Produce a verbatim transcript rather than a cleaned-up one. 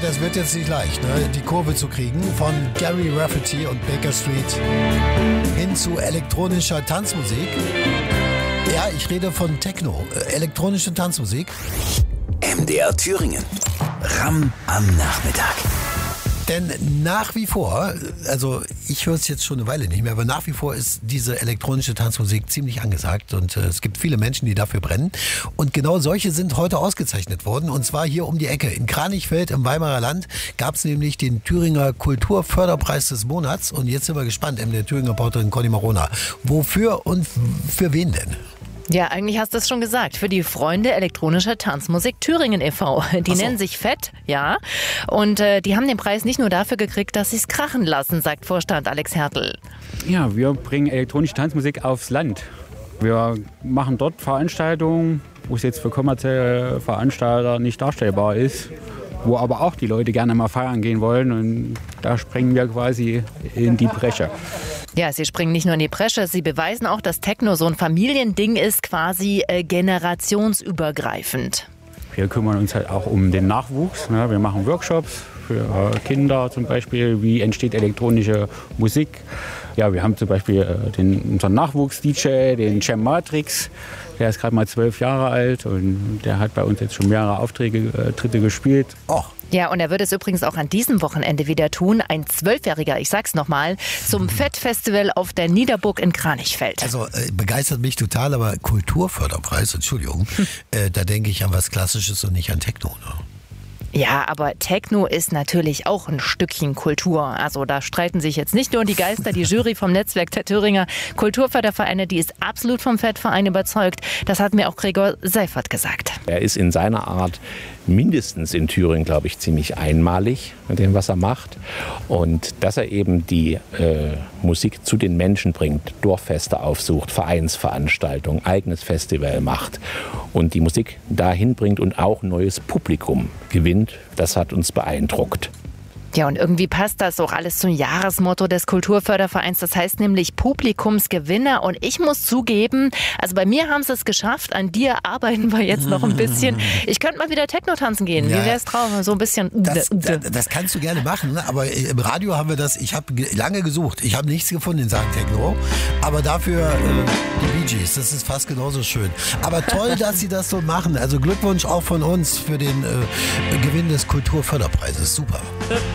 das wird jetzt nicht leicht, ne? Die Kurve zu kriegen von Gary Rafferty und Baker Street hin zu elektronischer Tanzmusik. Ja, ich rede von Techno, äh, elektronische Tanzmusik. M D R Thüringen. Ram am Nachmittag. Denn nach wie vor, also ich höre es jetzt schon eine Weile nicht mehr, aber nach wie vor ist diese elektronische Tanzmusik ziemlich angesagt und äh, es gibt viele Menschen, die dafür brennen. Und genau solche sind heute ausgezeichnet worden und zwar hier um die Ecke. In Kranichfeld im Weimarer Land gab es nämlich den Thüringer Kulturförderpreis des Monats und jetzt sind wir gespannt, M D R Thüringer Reporterin Conny Marona. Wofür und für wen denn? Ja, eigentlich hast du es schon gesagt. Für die Freunde elektronischer Tanzmusik Thüringen e V. Die Ach so. nennen sich Fett, ja. Und äh, die haben den Preis nicht nur dafür gekriegt, dass sie es krachen lassen, sagt Vorstand Alex Hertel. Ja, wir bringen elektronische Tanzmusik aufs Land. Wir machen dort Veranstaltungen, wo es jetzt für kommerzielle Veranstalter nicht darstellbar ist, wo aber auch die Leute gerne mal feiern gehen wollen. Und da springen wir quasi in die Bresche. Ja, sie springen nicht nur in die Bresche, sie beweisen auch, dass Techno so ein Familiending ist, quasi äh, generationsübergreifend. Wir kümmern uns halt auch um den Nachwuchs. Ne? Wir machen Workshops für äh, Kinder zum Beispiel, wie entsteht elektronische Musik. Ja, wir haben zum Beispiel äh, den, unseren Nachwuchs-D J, den Cem Matrix. Der ist gerade mal zwölf Jahre alt und der hat bei uns jetzt schon mehrere Aufträge, äh, Tritte gespielt. Oh. Ja, und er wird es übrigens auch an diesem Wochenende wieder tun. Ein Zwölfjähriger, ich sag's nochmal, zum Fett-Festival auf der Niederburg in Kranichfeld. Also äh, begeistert mich total, aber Kulturförderpreis, Entschuldigung, äh, da denke ich an was Klassisches und nicht an Techno, ne? Ja, aber Techno ist natürlich auch ein Stückchen Kultur. Also da streiten sich jetzt nicht nur die Geister. Die Jury vom Netzwerk der Thüringer Kulturfördervereine, die ist absolut vom Fettverein überzeugt. Das hat mir auch Gregor Seifert gesagt. Er ist in seiner Art mindestens in Thüringen, glaube ich, ziemlich einmalig mit dem, was er macht. Und dass er eben die äh, Musik zu den Menschen bringt, Dorffeste aufsucht, Vereinsveranstaltungen, eigenes Festival macht und die Musik dahin bringt und auch neues Publikum gewinnt, das hat uns beeindruckt. Ja, und irgendwie passt das auch alles zum Jahresmotto des Kulturfördervereins. Das heißt nämlich Publikumsgewinner. Und ich muss zugeben, also bei mir haben sie es geschafft. An dir arbeiten wir jetzt noch ein bisschen. Ich könnte mal wieder Techno tanzen gehen. Ja. Wie wär's drauf? So ein bisschen. Das, das, das kannst du gerne machen, ne? Aber im Radio haben wir das, ich habe lange gesucht. Ich habe nichts gefunden in Sachen Techno. Aber dafür äh, die Bee Gees, das ist fast genauso schön. Aber toll, dass sie das so machen. Also Glückwunsch auch von uns für den äh, Gewinn des Kulturförderpreises. Super.